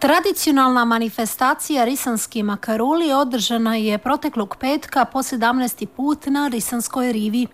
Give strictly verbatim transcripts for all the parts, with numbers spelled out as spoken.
Tradicionalna manifestacija Risanski makaruli održana je proteklog petka po sedamnaesti put na Risanskoj rivi.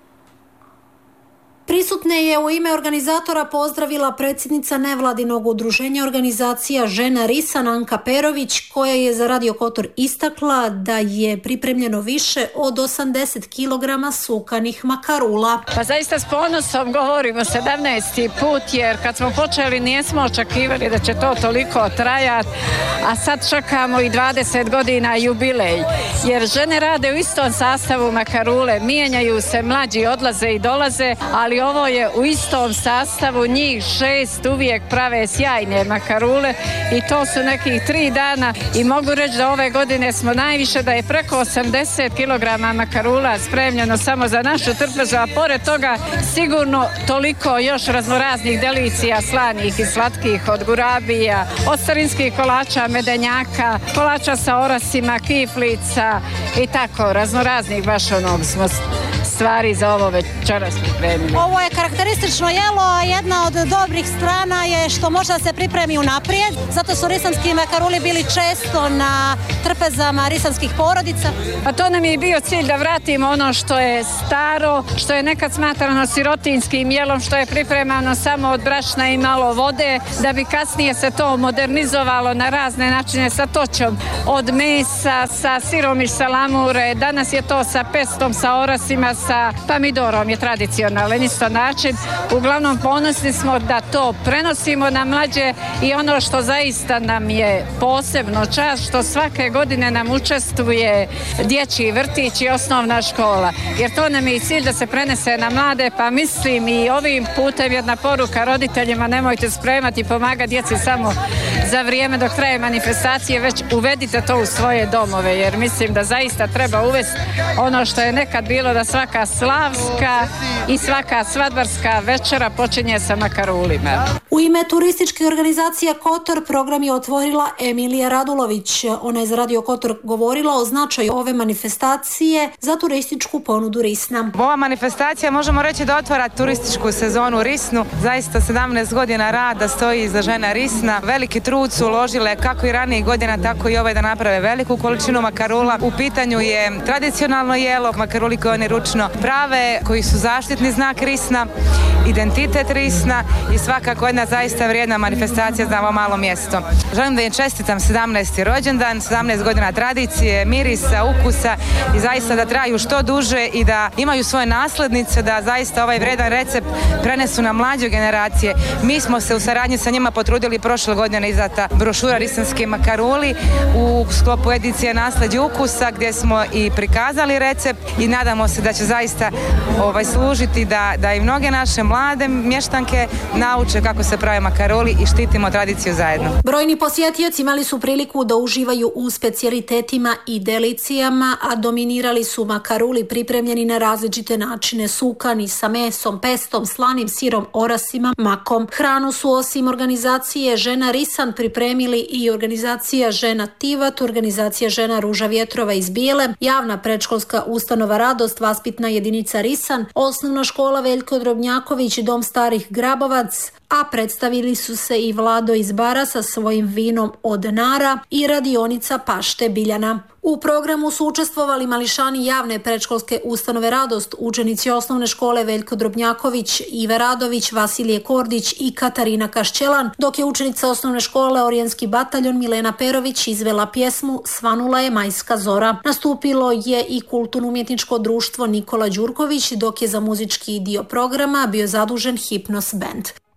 Prisutne je u ime organizatora pozdravila predsjednica nevladinog udruženja organizacija Žena Risan Anka Perović, koja je za Radio Kotor istakla da je pripremljeno više od osamdeset kilograma sukanih makarula. Pa zaista s ponosom govorimo sedamnaesti put, jer kad smo počeli nismo očekivali da će to toliko trajati, a sad čekamo i dvadeset godina jubilej, jer žene rade u istom sastavu makarule, mijenjaju se, mlađi odlaze i dolaze, ali ovo je u istom sastavu, njih šest uvijek prave sjajne makarule i to su nekih tri dana i mogu reći da ove godine smo najviše, da je preko osamdeset kilograma makarula spremljeno samo za našu trpezu, a pored toga sigurno toliko još raznoraznih delicija slanih i slatkih, od gurabija, od starinskih kolača, medenjaka, kolača sa orasima, kiflica i tako raznoraznih baš onog smo stvari za ovo večeras pripremili. Ovo je karakteristično jelo, a jedna od dobrih strana je što može da se pripremi unaprijed. Zato su risanski makaruli bili često na trpezama risanskih porodica. A to nam je bio cilj, da vratimo ono što je staro, što je nekad smatrano sirotinskim jelom, što je pripremano samo od brašna i malo vode, da bi kasnije se to modernizovalo na razne načine sa toćom, od mesa, sa sirom iz salamure, danas je to sa pestom, sa orasima, sa pomidorom je tradicionalan isto način. Uglavnom ponosni smo da to prenosimo na mlađe i ono što zaista nam je posebno čast, što svake godine nam učestvuje dječji vrtić i osnovna škola, jer to nam je i cilj da se prenese na mlade, pa mislim i ovim putem jedna poruka roditeljima: nemojte spremati i pomagati djeci samo za vrijeme dok traje manifestacije, već uvedite to u svoje domove, jer mislim da zaista treba uvesti ono što je nekad bilo, da svaka slavska i svaka svadbarska večera počinje sa makarulima. U ime turističke organizacije Kotor program je otvorila Emilija Radulović. Ona je za Radio Kotor govorila o značaju ove manifestacije za turističku ponudu Risna. Ova manifestacija možemo reći da otvara turističku sezonu u Risnu. Zaista sedamnaest godina rada stoji iza Žena Risna. Veliki trud su uložile kako i ranijih godina, tako i ove da naprave veliku količinu makarula. U pitanju je tradicionalno jelo, makaruli koje oni ručno prave, koji su zaštitni znak Risna, identitet Risna i svakako jedna zaista vrijedna manifestacija za ovo malo mjesto. Želim da im čestitam sedamnaesti rođendan, sedamnaest godina tradicije, mirisa, ukusa i zaista da traju što duže i da imaju svoje naslednice, da zaista ovaj vrijedan recept prenesu na mlađe generacije. Mi smo se u saradnji sa njima potrudili prošle godine izdata brošura Risanski makaruli u sklopu edicije Nasleđe ukusa, gdje smo i prikazali recept i nadamo se da će zaista ovaj, služiti da, da i mnoge naše mlade mještanke nauče kako se prave makaruli i štitimo tradiciju zajedno. Brojni posjetioci imali su priliku da uživaju u specijalitetima i delicijama, a dominirali su makaruli pripremljeni na različite načine, sukani sa mesom, pestom, slanim sirom, orasima, makom. Hranu su osim organizacije Žena Risan pripremili i organizacija Žena Tivat, organizacija Žena Ruža Vjetrova iz Bijele, javna predškolska ustanova Radost, vaspitna jedinica Risan, osnovna škola Veljko Drobnjaković, dom starih Grabovac, a predstavili su se i Vlado iz Bara sa svojim vinom od Nara i radionica Pašte Biljana. U programu su učestvovali mališani javne predškolske ustanove Radost, učenici osnovne škole Veljko Drobnjaković, Ive Radović, Vasilije Kordić i Katarina Kašćelan, dok je učenica osnovne škole Orijenski bataljon Milena Perović izvela pjesmu Svanula je majska zora. Nastupilo je i kulturno-umjetničko društvo Nikola Đurković, dok je za muzički dio programa bio zadužen Hipnos band.